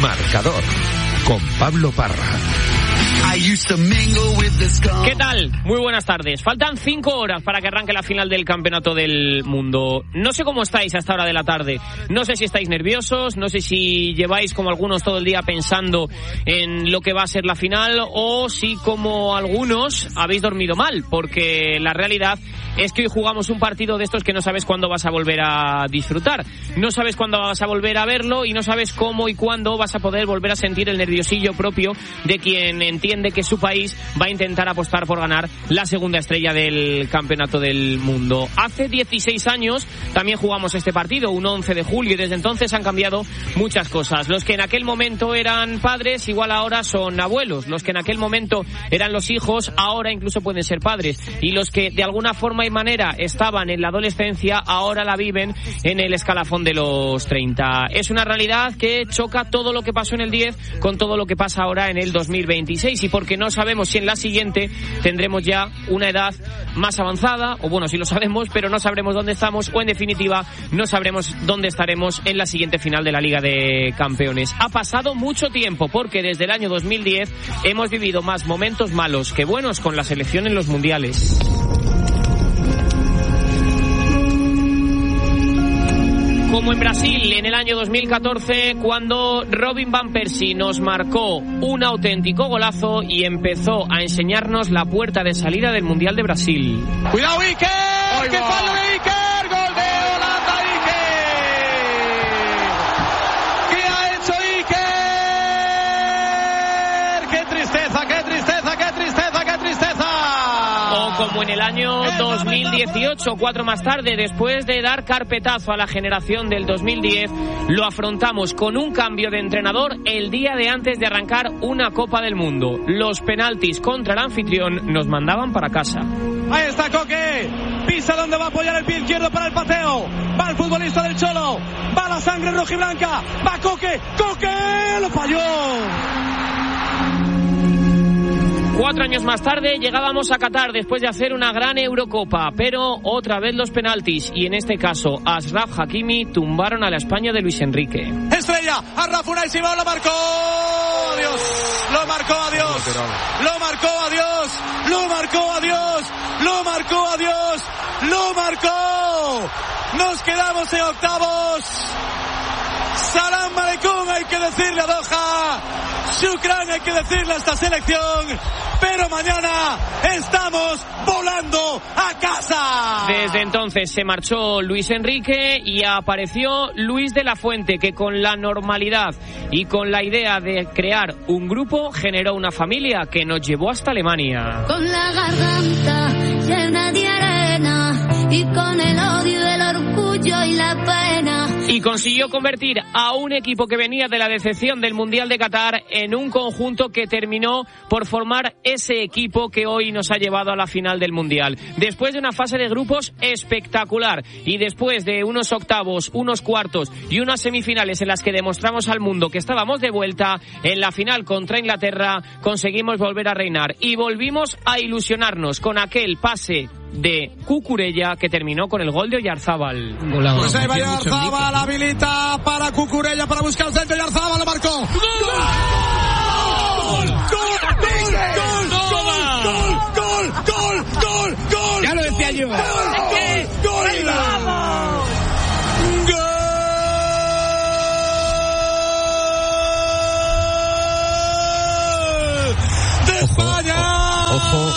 Marcador, con Pablo Parra. ¿Qué tal? Muy buenas tardes. Faltan 5 horas para que arranque la final del Campeonato del Mundo. No sé cómo estáis a esta hora de la tarde. No sé si estáis nerviosos, no sé si lleváis como algunos todo el día pensando en lo que va a ser la final, o si como algunos habéis dormido mal, porque la realidad es que hoy jugamos un partido de estos que no sabes cuándo vas a volver a disfrutar. No sabes cuándo vas a volver a verlo y no sabes cómo y cuándo vas a poder volver a sentir el nerviosillo propio de quien entiende que su país va a intentar apostar por ganar la segunda estrella del Campeonato del Mundo. Hace 16 años también jugamos este partido, un 11 de julio, y desde entonces han cambiado muchas cosas. Los que en aquel momento eran padres, igual ahora son abuelos. Los que en aquel momento eran los hijos, ahora incluso pueden ser padres. Y los que de alguna forma y manera estaban en la adolescencia, ahora la viven en el escalafón de los 30. Es una realidad que choca todo lo que pasó en el 10 con todo lo que pasa ahora en el 2026, y porque no sabemos si en la siguiente tendremos ya una edad más avanzada, o bueno, sí lo sabemos, pero no sabremos dónde estamos, o en definitiva no sabremos dónde estaremos en la siguiente final de la Liga de Campeones. Ha pasado mucho tiempo, porque desde el año 2010 hemos vivido más momentos malos que buenos con la selección en los mundiales. Como en Brasil en el año 2014, cuando Robin Van Persie nos marcó un auténtico golazo y empezó a enseñarnos la puerta de salida del Mundial de Brasil. ¡Cuidado, Iker! ¡Qué fallo de Iker! ¡Gol de Holanda, Iker! ¿Qué ha hecho Iker? ¡Qué tristeza, qué tristeza, qué tristeza, qué tristeza! O como en el año 2018, 4 más tarde, después de dar carpetazo a la generación del 2010, lo afrontamos con un cambio de entrenador el día de antes de arrancar una Copa del Mundo. Los penaltis contra el anfitrión nos mandaban para casa. Ahí está Coque, pisa donde va a apoyar el pie izquierdo para el pateo, va el futbolista del Cholo, va la sangre rojiblanca, va Coque, Coque, lo falló. 4 años más tarde llegábamos a Qatar después de hacer una gran Eurocopa, pero otra vez los penaltis, y en este caso Achraf Hakimi tumbaron a la España de Luis Enrique. Estrella, Achraf Unai Simón lo marcó, Dios, lo marcó a Dios, lo marcó a Dios, lo marcó a Dios, lo marcó a Dios, lo marcó. Nos quedamos en octavos. Salam aleikum, hay que decirle a Doha. Shukran, hay que decirle a esta selección. Pero mañana estamos volando a casa. Desde entonces se marchó Luis Enrique y apareció Luis de la Fuente, que con la normalidad y con la idea de crear un grupo generó una familia que nos llevó hasta Alemania. Con la garganta llena de arena y con el odio, el orgullo y la pena. Y consiguió convertir a un equipo que venía de la decepción del Mundial de Qatar en un conjunto que terminó por formar ese equipo que hoy nos ha llevado a la final del Mundial. Después de una fase de grupos espectacular y después de unos octavos, unos cuartos y unas semifinales en las que demostramos al mundo que estábamos de vuelta, en la final contra Inglaterra conseguimos volver a reinar y volvimos a ilusionarnos con aquel pase de Cucurella que terminó con el gol de Oyarzábal. Pues ahí va Oyarzábal, habilita para Cucurella para buscar el centro, Oyarzábal lo marcó. ¡Gol! ¡Gol! ¡Gol! Ya lo decía yo. ¡Gol! ¡De España! Ojo.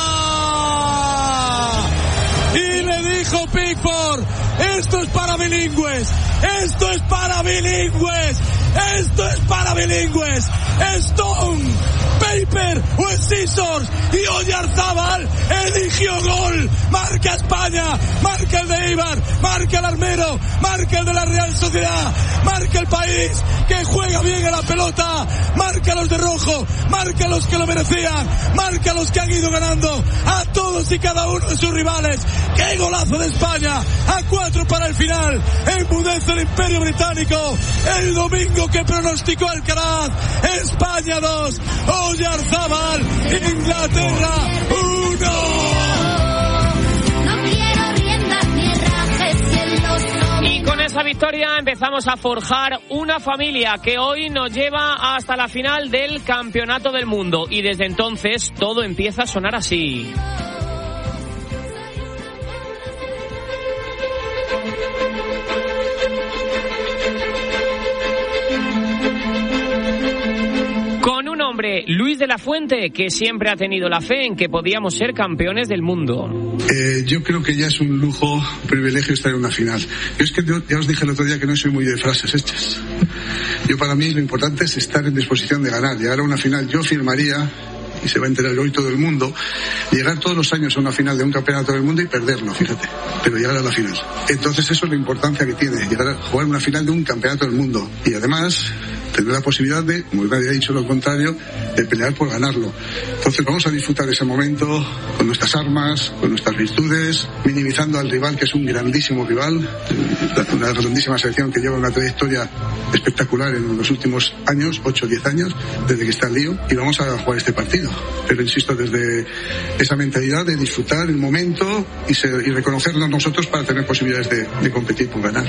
Y le dijo Pickford, esto es para bilingües, esto es para bilingües, esto es para bilingües. Stone, Paper o Scissors, y Oyarzábal eligió gol. Marca España, marca el de Eibar, marca el Armero, marca el de la Real Sociedad, marca el país que juega bien a la pelota, marca los de rojo, marca los que lo merecían, marca los que han ido ganando a todos y cada uno de sus rivales. ¡Qué golazo de España! A 4 para el final. Enmudece el Imperio Británico. El domingo que pronosticó Alcaraz. España 2, Oyarzábal, Inglaterra 1. No quiero riendas ni rajes en los Con esa victoria empezamos a forjar una familia que hoy nos lleva hasta la final del Campeonato del Mundo y desde entonces todo empieza a sonar así. Con un hombre, Luis de la Fuente, que siempre ha tenido la fe en que podíamos ser campeones del mundo. Yo creo que ya es un lujo, un privilegio estar en una final. Yo es que ya os dije el otro día que no soy muy de frases hechas. Yo, para mí, lo importante es estar en disposición de ganar. Llegar a una final, yo firmaría, y se va a enterar hoy todo el mundo, llegar todos los años a una final de un campeonato del mundo y perderlo, fíjate, pero llegar a la final. Entonces eso es la importancia que tiene, llegar a jugar una final de un campeonato del mundo y además tener la posibilidad de, como nadie ha dicho lo contrario, de pelear por ganarlo. Entonces vamos a disfrutar ese momento con nuestras armas, con nuestras virtudes, minimizando al rival, que es un grandísimo rival, una grandísima selección que lleva una trayectoria espectacular en los últimos años, 8 o 10 años, desde que está el lío, y vamos a jugar este partido. Pero insisto, desde esa mentalidad de disfrutar el momento y reconocernos nosotros para tener posibilidades de competir por ganar.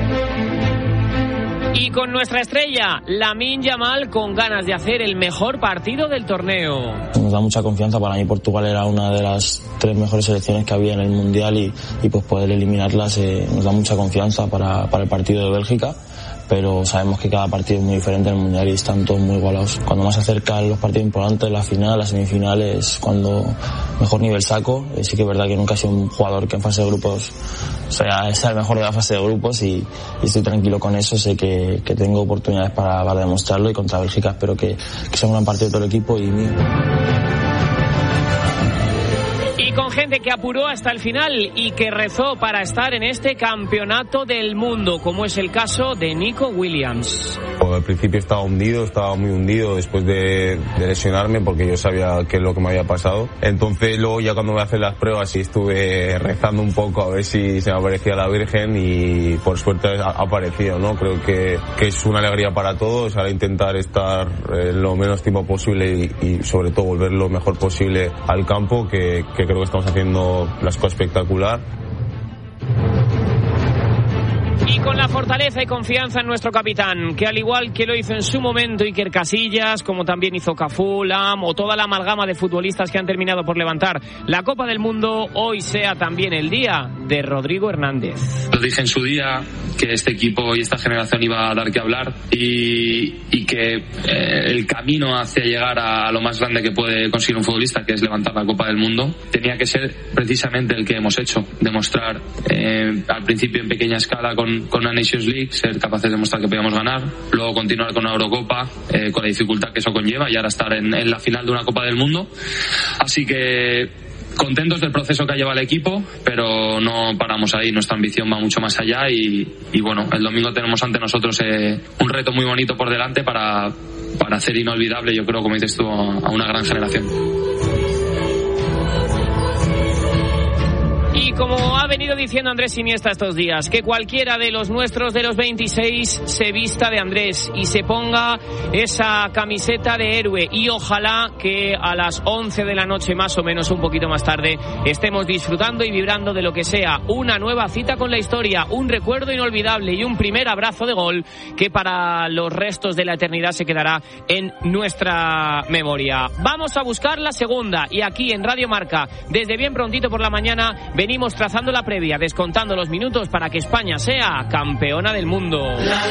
Y con nuestra estrella, Lamine Yamal, con ganas de hacer el mejor partido del torneo. Nos da mucha confianza. Para mí Portugal era una de las 3 mejores selecciones que había en el Mundial y pues poder eliminarlas nos da mucha confianza para el partido de Bélgica. Pero sabemos que cada partido es muy diferente en el Mundial y están todos muy igualados. Cuando más se acercan los partidos importantes, la final, las semifinales, cuando mejor nivel saco. Sí que es verdad que nunca he sido un jugador que en fase de grupos sea el mejor de la fase de grupos y estoy tranquilo con eso. Sé que tengo oportunidades para demostrarlo y contra Bélgica espero que sea un gran partido de todo el equipo y mío. Con gente que apuró hasta el final y que rezó para estar en este campeonato del mundo, como es el caso de Nico Williams. Al principio estaba muy hundido después de lesionarme porque yo sabía qué es lo que me había pasado. Entonces luego ya cuando me hacen las pruebas sí estuve rezando un poco a ver si se me aparecía la Virgen y por suerte ha aparecido, ¿no? Creo que es una alegría para todos, ahora intentar estar lo menos tiempo posible y sobre todo volver lo mejor posible al campo, que creo que estamos haciendo las cosas espectacular. Y con la fortaleza y confianza en nuestro capitán, que al igual que lo hizo en su momento Iker Casillas, como también hizo Cafú, Lam o toda la amalgama de futbolistas que han terminado por levantar la Copa del Mundo, hoy sea también el día de Rodrigo Hernández. Lo dije en su día, que este equipo y esta generación iba a dar que hablar y que el camino hacia llegar a lo más grande que puede conseguir un futbolista, que es levantar la Copa del Mundo, tenía que ser precisamente el que hemos hecho, demostrar al principio en pequeña escala con una Nations League, ser capaces de demostrar que podíamos ganar, luego continuar con una Eurocopa con la dificultad que eso conlleva y ahora estar en la final de una Copa del Mundo. Así que contentos del proceso que ha llevado el equipo, pero no paramos ahí, nuestra ambición va mucho más allá y bueno, el domingo tenemos ante nosotros un reto muy bonito por delante para hacer inolvidable, yo creo, como dices tú, a una gran generación. Y como ha venido diciendo Andrés Iniesta estos días, que cualquiera de los nuestros de los 26 se vista de Andrés y se ponga esa camiseta de héroe y ojalá que a las 11 de la noche más o menos, un poquito más tarde, estemos disfrutando y vibrando de lo que sea una nueva cita con la historia, un recuerdo inolvidable y un primer abrazo de gol que para los restos de la eternidad se quedará en nuestra memoria. Vamos a buscar la segunda y aquí en Radio Marca, desde bien prontito por la mañana, venimos trazando la previa, descontando los minutos para que España sea campeona del mundo.